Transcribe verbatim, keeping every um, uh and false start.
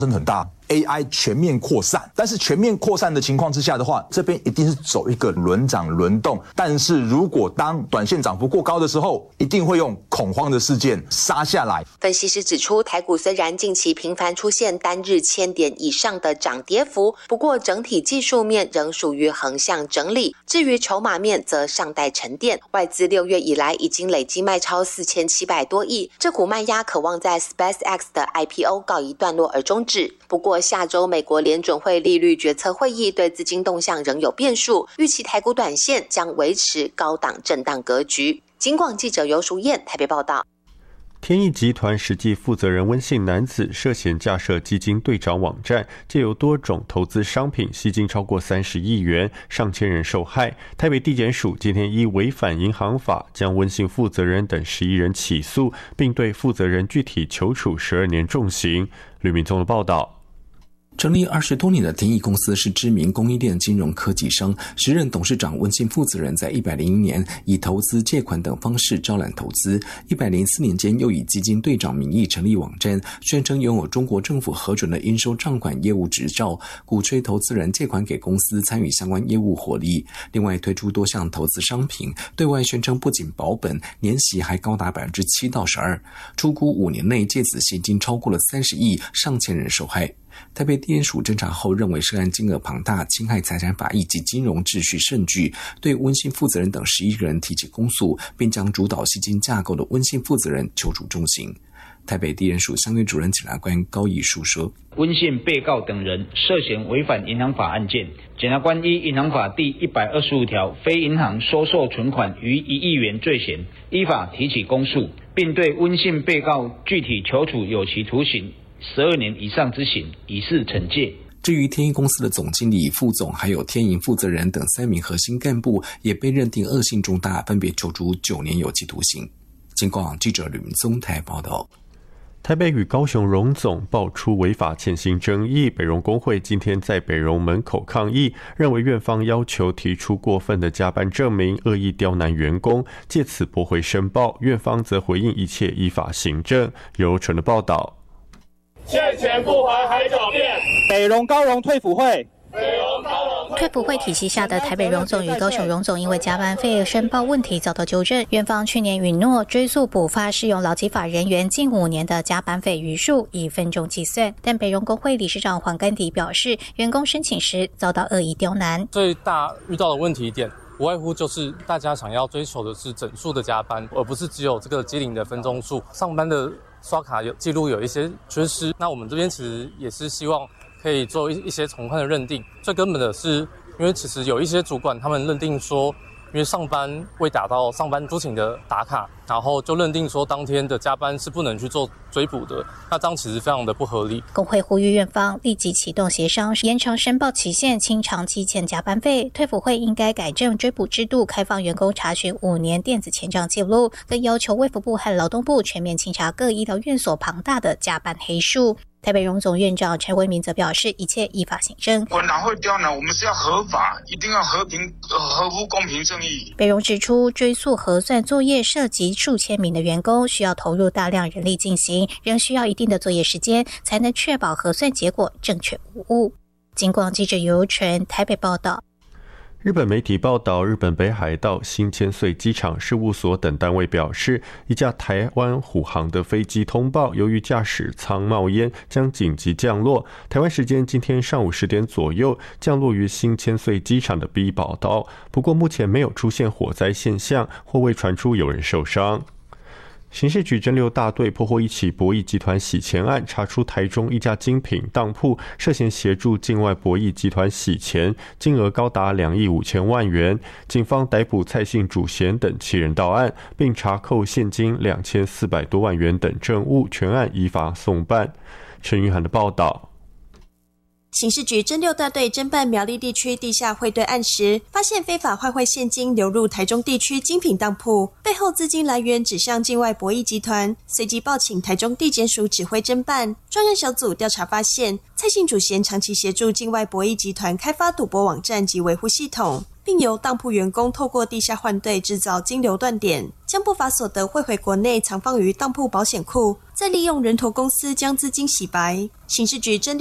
真的很大。A I 全面扩散，但是全面扩散的情况之下的话，这边一定是走一个轮涨轮动。但是如果当短线涨幅过高的时候，一定会用恐慌的事件杀下来。 分析师指出，台股虽然近期频繁出现单日千点以上的涨跌幅，不过整体技术面仍属于横向整理。至于筹码面则尚待沉淀，外资六月以来已经累计卖超四千七百多亿，这股卖压可望在 SpaceX 的 I P O 告一段落而终止。不过下周美国联准会利率决策会议对资金动向仍有变数，预期台股短线将维持高档震荡格局。警广记者游淑燕台北报道。 天翼集团实际负责人温姓男子涉嫌架设基金对账网站，借由多种投资商品吸金超过三十亿元，上千人受害。台北地检署今天依违反银行法，将温姓负责人等十一人起诉，并对负责人具体求处十二年重刑。吕明宗的报道。 成立二十多年的天翼公司是知名供应链金融科技商，时任董事长温姓负责人在一百零一年以投资、借款等方式招揽投资，一百零四年间又以基金队长名义成立网站，宣称拥有中国政府核准的应收账款业务执照，鼓吹投资人借款给公司参与相关业务获利。另外推出多项投资商品，对外宣称不仅保本，年息还高达百分之七到十二，初估五年内借此吸金超过了三十亿，上千人受害。台北地检署侦查后认为涉案金额庞大，侵害财产法益及金融秩序甚巨，对温姓负责人等十一个人提起公诉，并将主导吸金架构的温姓负责人求处重刑。台北地检署相对主任检察官高义书说， 温姓被告等人涉嫌违反银行法案件，检察官依银行法第一百二十五条非银行收受存款逾一亿元罪嫌，依法提起公诉，并对温姓被告具体求处有期徒刑十二年以上之刑，以示惩戒。 至于天翼公司的总经理、副总还有天银负责人等三名核心干部也被认定恶性重大，分别求处九年有期徒刑。警广记者吕明宗台报道。 台北与高雄荣总爆出违法欠薪争议，北荣工会今天在北荣门口抗议，认为院方要求提出过分的加班证明，恶意刁难员工，借此驳回申报。院方则回应一切依法行政。由陈的报道。 欠钱不还还狡辩， 北荣高荣退辅会。 退辅会体系下的台北荣总与高雄荣总因为加班费申报问题遭到纠正，院方去年允诺追溯补发适用劳基法人员近五年的加班费余数，以分钟计算。但北荣工会理事长黄根迪表示，员工申请时遭到恶意刁难。 最大遇到的问题点无外乎就是大家想要追求的是整数的加班，而不是只有这个机灵的分钟数。上班的刷卡有记录有一些缺失，那我们这边其实也是希望可以做一些从宽的认定。最根本的是，因为其实有一些主管他们认定说，因为上班未达到上班出勤的打卡，然后就认定说当天的加班是不能去做追补的，那这样其实非常的不合理。 工会呼吁院方立即启动协商，延长申报期限，清偿积欠加班费。退辅会应该改正追补制度，开放员工查询五年电子签账记录，更要求卫福部和劳动部全面清查各医疗院所庞大的加班黑数。台北荣总院长陈为民则表示，一切依法行政。 我哪会刁难？我们是要合法，一定要和平、呃、合乎公平正义。 北荣指出，追溯核算作业涉及数千名的员工，需要投入大量人力进行，仍需要一定的作业时间，才能确保核算结果正确无误。警广记者游纯台北报道。 日本媒体报道，日本北海道新千岁机场事务所等单位表示，一架台湾虎航的飞机通报，由于驾驶舱冒烟，将紧急降落。台湾时间今天上午十点左右，降落于新千岁机场的 B 宝岛。不过目前没有出现火灾现象，或未传出有人受伤。刑事局侦六大队破获一起博弈集团洗钱案，查出台中一家精品当铺涉嫌协助境外博弈集团洗钱，金额高达两亿五千万元。警方逮捕蔡姓主嫌等七人到案，并查扣现金两千四百多万元等证物，全案依法送办。陈云涵的报道。 刑事局侦六大队侦办苗栗地区地下汇兑案时，发现非法外汇现金流入台中地区精品当铺，背后资金来源指向境外博弈集团，随即报请台中地检署指挥侦办。专案小组调查发现，蔡姓主嫌长期协助境外博弈集团开发赌博网站及维护系统，并由当铺员工透过地下换兑制造金流断点，将不法所得汇回国内藏放于当铺保险库，再利用人头公司将资金洗白。刑事局侦